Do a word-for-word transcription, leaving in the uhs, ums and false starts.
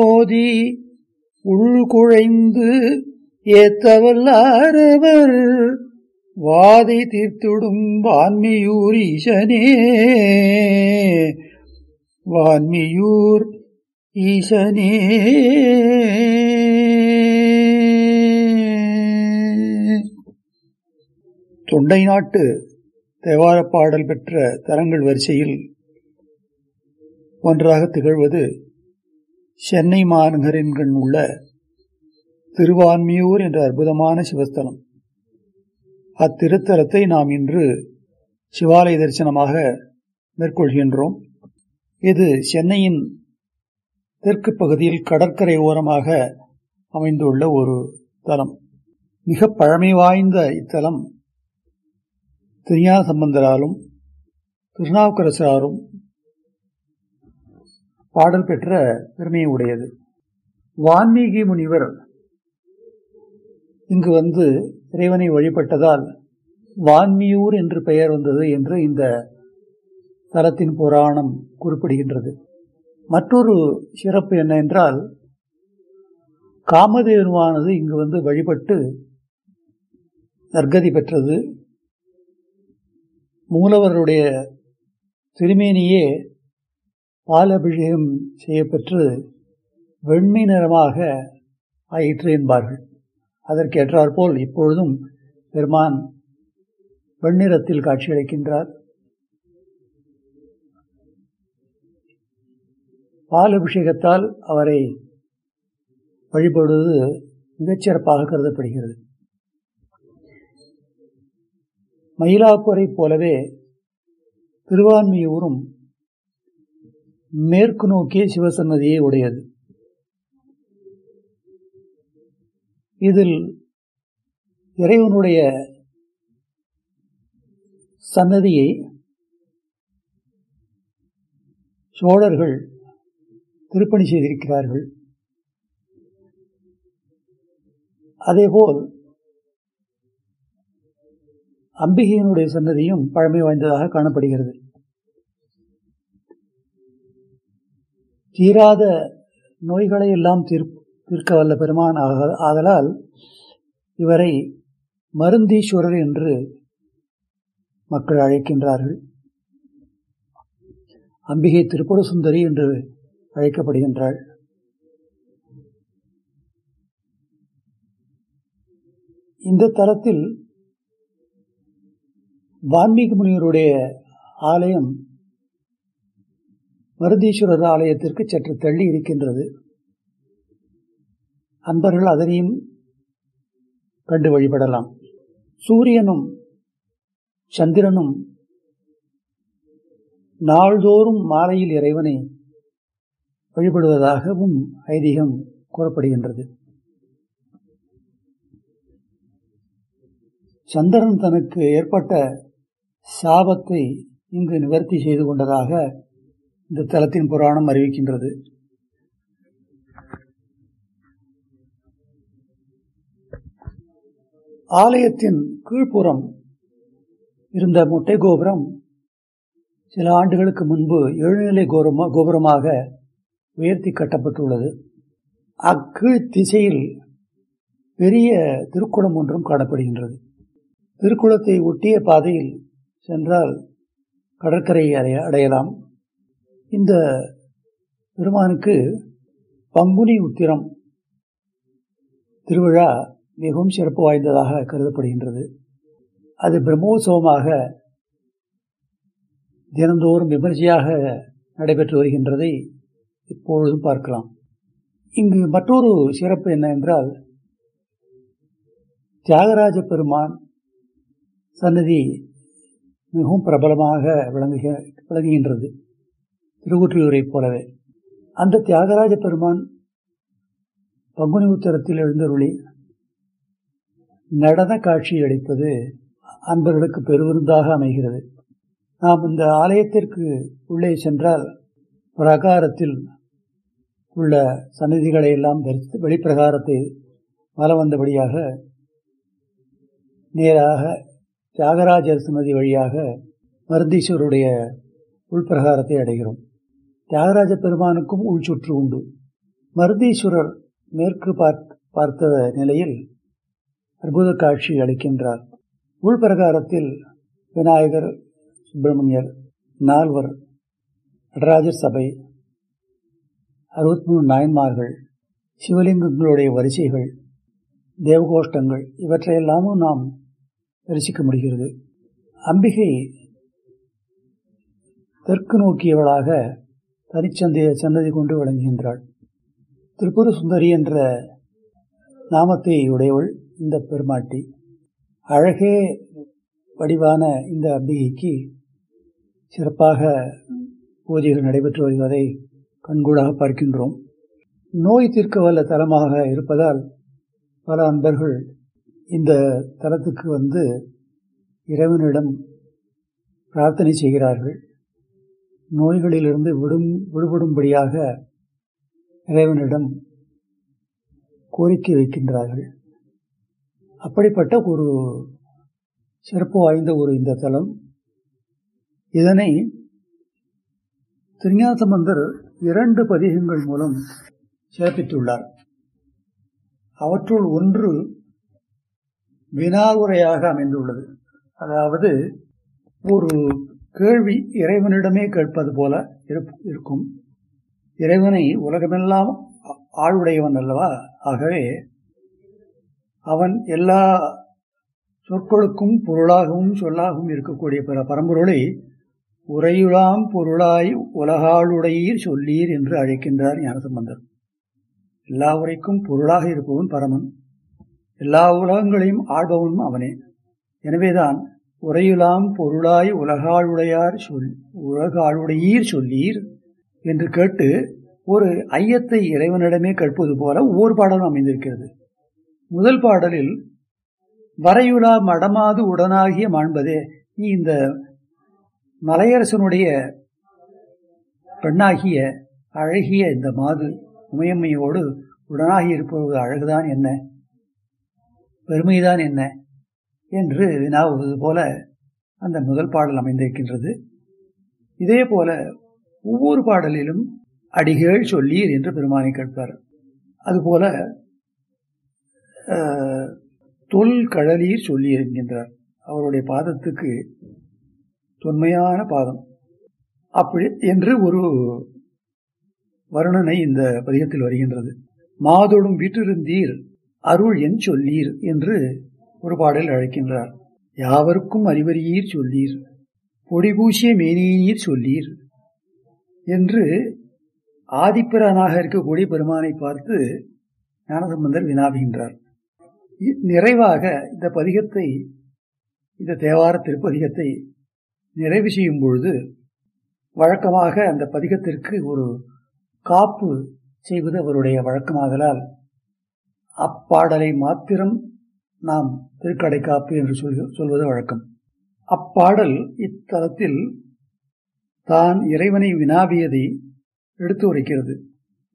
ஓதி உள்குழைந்து ஏத்தவல்லாரவர் வாதை தீர்த்திடும் வான்மியூர் ஈசனே வான்மியூர் ஈசனே. தொண்டை நாட்டு தேவாரப் பாடல் பெற்ற தலங்கள் வரிசையில் ஒன்றாக திகழ்வது சென்னை மாநகரின் கண் உள்ள திருவான்மியூர் என்ற அற்புதமான சிவஸ்தலம். அத்திருத்தலத்தை நாம் இன்று சிவாலய தரிசனமாக மேற்கொள்கின்றோம். இது சென்னையின் தெற்கு பகுதியில் கடற்கரை ஓரமாக அமைந்துள்ள ஒரு தலம். மிக பழமை வாய்ந்த இத்தலம் திருஞான சம்பந்தராலும் திருநாவுக்கரசராலும் பாடல் பெற்ற பெருமையை உடையது. வான்மீகி முனிவர் இங்கு வந்து இறைவனை வழிபட்டதால் வான்மியூர் என்று பெயர் வந்தது என்று இந்த தலத்தின் புராணம் குறிப்பிடுகின்றது. மற்றொரு சிறப்பு என்ன என்றால், காமதேனுவானது இங்கு வந்து வழிபட்டு நற்கதி பெற்றது. மூலவருடைய திருமேனியே பால் அபிஷேகம் செய்யப்பெற்று வெண்மை நிறமாக ஆயிற்று என்பார்கள். அதற்கு ஏற்றாற்போல் இப்பொழுதும் பெருமான் வெண்ணிறத்தில் காட்சியளிக்கின்றார். பால் அபிஷேகத்தால் அவரை வழிபடுவது மிகச்சிறப்பாக கருதப்படுகிறது. மயிலாப்பூரை போலவே திருவான்மியூரும் மேற்கு நோக்கிய சிவசன்னதியை உடையது. இதில் இறைவனுடைய சன்னதியை சோழர்கள் திருப்பணி செய்திருக்கிறார்கள். அதேபோல் அம்பிகையினுடைய சன்னதியும் பழமை வாய்ந்ததாக காணப்படுகிறது. தீராத நோய்களை எல்லாம் தீர்க்க வல்ல பெருமான் ஆதலால் இவரை மருந்தீஸ்வரர் என்று மக்கள் அழைக்கின்றார்கள். அம்பிகை திரிபுர சுந்தரி என்று அழைக்கப்படுகின்றாள். இந்த தலத்தில் வான்மீகி முனிவருடைய ஆலயம் மருந்தீஸ்வரர் ஆலயத்திற்கு சற்று தள்ளி இருக்கின்றது. அன்பர்கள் அதனையும் கண்டு வழிபடலாம். சூரியனும் சந்திரனும் நாள்தோறும் மாலையில் இறைவனை வழிபடுவதாகவும் ஐதீகம் கூறப்படுகின்றது. சந்திரன் தனக்கு ஏற்பட்ட சாபத்தை இங்கு நிவர்த்தி செய்து கொண்டதாக இந்த தலத்தின் புராணம் அறிவிக்கின்றது. ஆலயத்தின் கீழ்ப்புறம் இருந்த மொட்டை கோபுரம் சில ஆண்டுகளுக்கு முன்பு எழுநிலை கோபுரமாக உயர்த்தி கட்டப்பட்டுள்ளது. அக்கீழ் திசையில் பெரிய திருக்குளம் ஒன்றும் காணப்படுகின்றது. திருக்குளத்தை ஒட்டிய பாதையில் சென்றால் கடற்கரை அடையலாம். இந்த பெருமானுக்கு பங்குனி உத்திரம் திருவிழா மிகவும் சிறப்பு வாய்ந்ததாக கருதப்படுகின்றது. அது பிரம்மோற்சவமாக தினந்தோறும் விமர்சையாக நடைபெற்று வருகின்றதை இப்பொழுதும் பார்க்கலாம். இங்கு மற்றொரு சிறப்பு என்ன என்றால், தியாகராஜ பெருமான் சன்னதி மிகவும் பிரபலமாக விளங்குக விளங்குகின்றது திருவொற்றியூரை போலவே. அந்த தியாகராஜ பெருமான் பங்குனி உத்திரத்தில் எழுந்தருளி நடன காட்சி அளிப்பது அன்பர்களுக்கு பெருவிருந்தாக அமைகிறது. நாம் இந்த ஆலயத்திற்கு உள்ளே சென்றால் பிரகாரத்தில் உள்ள சன்னதிகளை எல்லாம் தரித்து வெளிப்பிரகாரத்தை வலம் வந்தபடியாக நேராக தியாகராஜர் சன்னதி வழியாக மருந்தீஸ்வருடைய உள்பிரகாரத்தை அடைகிறோம். தியாகராஜ பெருமானுக்கும் உள்சுற்று உண்டு. மருதீஸ்வரர் மேற்கு பார்த்த நிலையில் அற்புத காட்சி அளிக்கின்றார். உள்பிரகாரத்தில் விநாயகர், சுப்பிரமணியர், நால்வர், நடராஜர் சபை, அறுபத்தி மூணு நாயன்மார்கள், சிவலிங்கங்களுடைய வரிசைகள், தேவகோஷ்டங்கள் இவற்றையெல்லாமும் நாம் தரிசிக்க முடிகிறது. அம்பிகை தெற்கு நோக்கியவளாக தனிச்சந்தைய சன்னதி கொண்டு விளங்குகின்றாள். திரிபுர சுந்தரி என்ற நாமத்தை உடையவள் இந்த பெருமாட்டி. அழகே வடிவான இந்த அம்பிகைக்கு சிறப்பாக பூஜைகள் நடைபெற்று வருவதை கண்கூடாக பார்க்கின்றோம். நோய் தீர்க்க வல்ல தலமாக இருப்பதால் பல அன்பர்கள் இந்த தலத்துக்கு வந்து இறைவனிடம் பிரார்த்தனை செய்கிறார்கள். நோய்களிலிருந்து விடும் விடுபடும்படியாக இறைவனிடம் கோரிக்கை வைக்கின்றார்கள். அப்படிப்பட்ட ஒரு சிறப்பு வாய்ந்த ஒரு இந்த தலம். இதனை திருஞானசம்பந்தர் இரண்டு பதிகங்கள் மூலம் சிறப்பித்துள்ளார். அவற்றுள் ஒன்று வினாவுரையாக அமைந்துள்ளது. அதாவது ஒரு கேள்வி இறைவனிடமே கேட்பது போல இருக்கும். இறைவனை உலகமெல்லாம் ஆளுடையவன் அல்லவா? ஆகவே அவன் எல்லா சொற்களுக்கும் பொருளாகவும் சொல்லாகவும் இருக்கக்கூடிய பிற பரம்பொருளை உரையுளாம் பொருளாய் உலகாளுடையீர் சொல்லீர் என்று அழைக்கின்றார் ஞானசம்பந்தர். எல்லா உரைக்கும் பொருளாக இருப்பவன் பரமன், எல்லா உலகங்களையும் ஆள்பவனும் அவனே. எனவேதான் உரையுலாம் பொருளாய் உலகாளுடையார் சொல் உலகாளுடையீர் சொல்லீர் என்று கேட்டு ஒரு ஐயத்தை இறைவனிடமே கேட்பது போல ஒவ்வொரு பாடலும் அமைந்திருக்கிறது. முதல் பாடலில் வரையுலா மடமாது உடனாகிய மாண்பதே, நீ இந்த மலையரசனுடைய பெண்ணாகிய அழகிய இந்த மாது உமையம்மையோடு உடனாகி இருப்பது அழகுதான் என்ன, பெருமைதான் என்ன என்று வினாவுவது போல அந்த முதல் பாடல் அமைந்திருக்கின்றது. இதே போல ஒவ்வொரு பாடலிலும் அடிகள் சொல்லீர் என்று பெருமானை கேட்பார். அதுபோல தொல் கழலீர் சொல்லீர் என்கின்றார். அவருடைய பாதத்துக்கு தொன்மையான பாதம் அப்படி என்று ஒரு வர்ணனை இந்த பதிகத்தில் வருகின்றது. மாதொடும் வீற்றிருந்தீர் அருள் என் சொல்லீர் என்று ஒரு பாடல் அழைக்கின்றார். யாவருக்கும் அறிவறியீர் சொல்லீர், பொடிபூசிய மேனியீர் சொல்லீர் என்று ஆதிப்பிரானாக இருக்கக்கூடிய பெருமானை பார்த்து ஞானசம்பந்தர் வினாவுகின்றார். நிறைவாக இந்த பதிகத்தை, இந்த தேவார திருப்பதிகத்தை நிறைவு செய்யும் பொழுது வழக்கமாக அந்த பதிகத்திற்கு ஒரு காப்பு செய்வது அவருடைய வழக்கமாகலால் அப்பாடலை மாத்திரம் நாம் திருக்கடை காப்பு என்று சொல்வது வழக்கம். அப்பாடல் இத்தலத்தில் தான் இறைவனை வினாவியதை எடுத்து உரைக்கிறது.